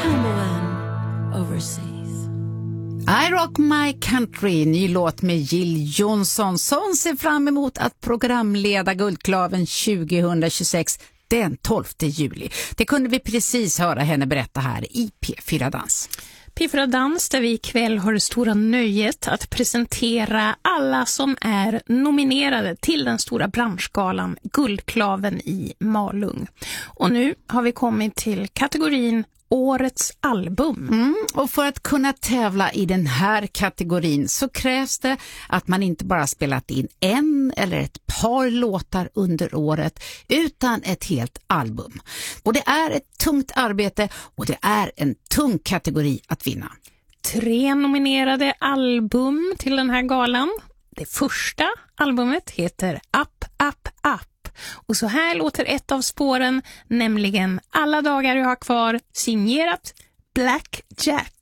Number one overseas. I Rock My Country, ny låt med Jill Johnson som ser fram emot att programleda Guldklaven 2026 den 12 juli. Det kunde vi precis höra henne berätta här i P4 Dans. P4 Dans, där vi ikväll har det stora nöjet att presentera alla som är nominerade till den stora branschgalan Guldklaven i Malung. Och nu har vi kommit till kategorin Årets album. Och för att kunna tävla i den här kategorin så krävs det att man inte bara spelat in en eller ett par låtar under året utan ett helt album. Och det är ett tungt arbete och det är en tung kategori att vinna. 3 nominerade album till den här galan. Det första albumet heter Up, Up, Up. Och så här låter ett av spåren, nämligen Alla dagar jag har kvar, signerat Black Jack.